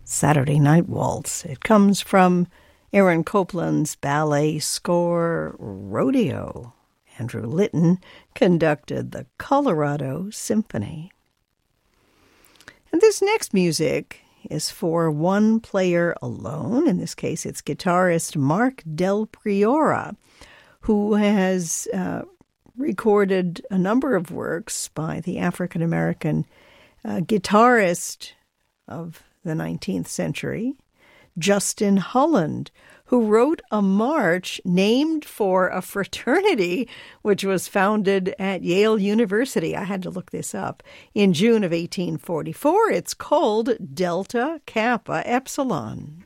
Saturday Night Waltz. It comes from Aaron Copland's ballet score, Rodeo. Andrew Litton conducted the Colorado Symphony. And this next music is for one player alone. In this case, it's guitarist Mark Del Priora, who has recorded a number of works by the African-American guitarist of the 19th century, Justin Holland, who wrote a march named for a fraternity which was founded at Yale University. I had to look this up. In June of 1844, it's called Delta Kappa Epsilon.